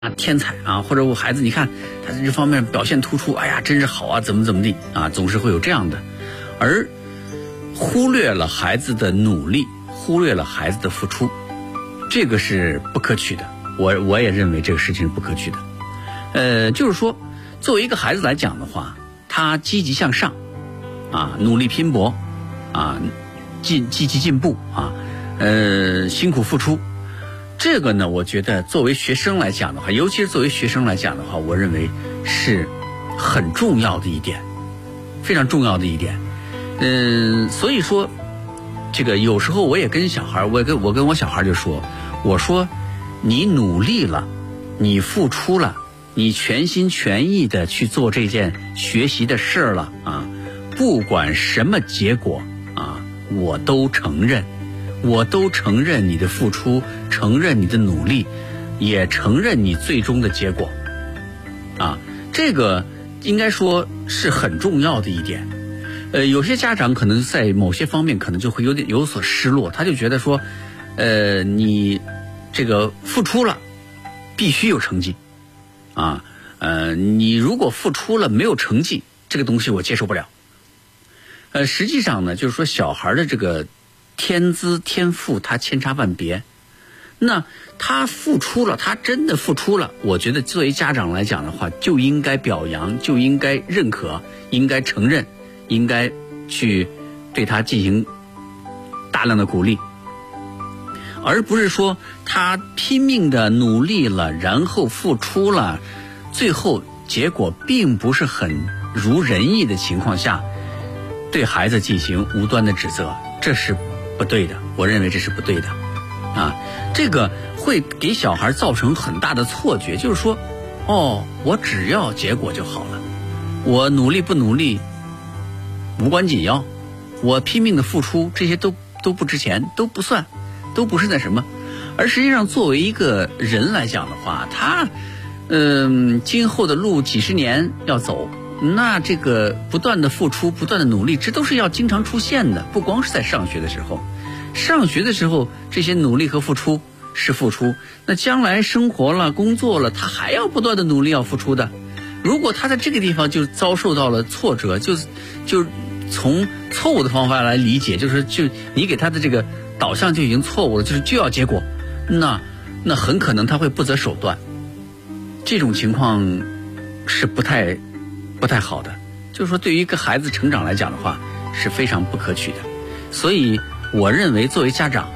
天才啊，或者我孩子你看他在这方面表现突出，哎呀真是好啊，怎么地啊，总是会有这样的，而忽略了孩子的努力，忽略了孩子的付出，这个是不可取的。我也认为这个事情是不可取的。就是说作为一个孩子来讲的话，他积极向上啊，努力拼搏啊，积极进步啊，辛苦付出，这个呢我觉得作为学生来讲的话，尤其是作为学生来讲的话，我认为是很重要的一点，非常重要的一点。所以说这个有时候我也跟小孩，我跟我小孩就说，我说你努力了，你付出了，你全心全意的去做这件学习的事了啊，不管什么结果啊，我都承认你的付出，承认你的努力，也承认你最终的结果啊，这个应该说是很重要的一点。有些家长可能在某些方面可能就会有所失落，他就觉得说你这个付出了必须有成绩啊，你如果付出了没有成绩，这个东西我接受不了。实际上呢，就是说小孩的这个天资天赋他千差万别，那他付出了，他真的付出了，我觉得作为家长来讲的话，就应该表扬，就应该认可，应该承认，应该去对他进行大量的鼓励，而不是说他拼命的努力了，然后付出了，最后结果并不是很如人意的情况下，对孩子进行无端的指责，这是不对的，我认为这是不对的啊，这个会给小孩造成很大的错觉，就是说我只要结果就好了，我努力不努力无关紧要，我拼命的付出，这些都不值钱，都不算，都不是那什么。而实际上作为一个人来讲的话，他今后的路几十年要走，那这个不断的付出，不断的努力，这都是要经常出现的，不光是在上学的时候，上学的时候这些努力和付出是付出，那将来生活了工作了，他还要不断的努力要付出的。如果他在这个地方就遭受到了挫折，就从错误的方法来理解，就你给他的这个导向就已经错误了，就要结果，那很可能他会不择手段，这种情况是不太好的，就是说对于一个孩子成长来讲的话是非常不可取的。所以我认为作为家长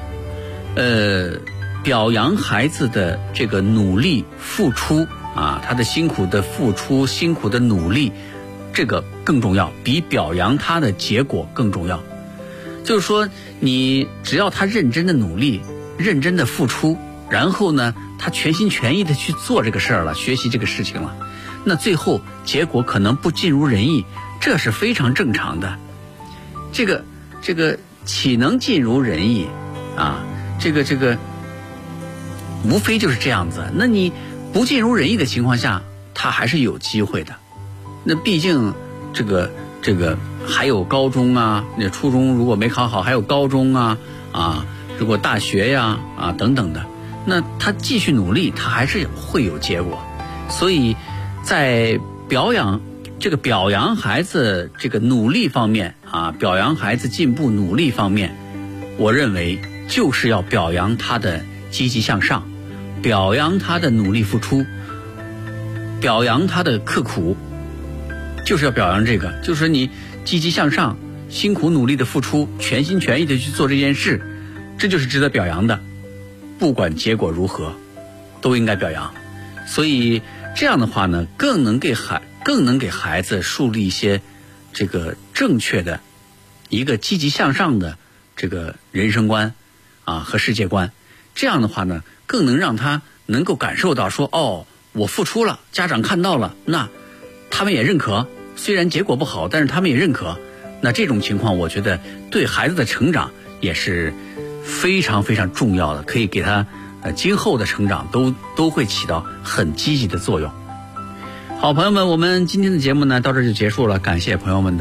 表扬孩子的这个努力付出啊，他的辛苦的付出，辛苦的努力，这个更重要，比表扬他的结果更重要。就是说你只要他认真的努力，认真的付出，然后呢他全心全意的去做这个事儿了，学习这个事情了，那最后结果可能不尽如人意，这是非常正常的。这个岂能尽如人意啊，这个无非就是这样子。那你不尽如人意的情况下，他还是有机会的。那毕竟这个还有高中啊，那初中如果没考好还有高中啊，如果大学呀等等的，那他继续努力他还是会有结果。所以在表扬孩子这个努力方面啊，表扬孩子进步努力方面，我认为就是要表扬他的积极向上，表扬他的努力付出，表扬他的刻苦，就是要表扬这个，就是你积极向上，辛苦努力的付出，全心全意的去做这件事，这就是值得表扬的，不管结果如何都应该表扬。所以这样的话呢，更能给孩子树立一些这个正确的一个积极向上的这个人生观和世界观。这样的话呢，更能让他能够感受到说我付出了，家长看到了，那他们也认可，虽然结果不好，但是他们也认可。那这种情况我觉得对孩子的成长也是非常非常重要的，可以给他今后的成长都会起到很积极的作用。好，朋友们，我们今天的节目呢到这就结束了，感谢朋友们的